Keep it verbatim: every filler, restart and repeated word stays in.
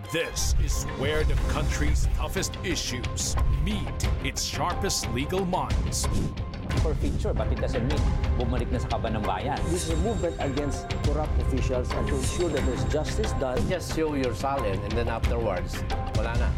This is where the country's toughest issues meet its sharpest legal minds. For future, but it doesn't mean bumalik na sa kaban ng bayan. This is a movement against corrupt officials and to ensure that there's justice done. Just show your salin and then afterwards, wala na.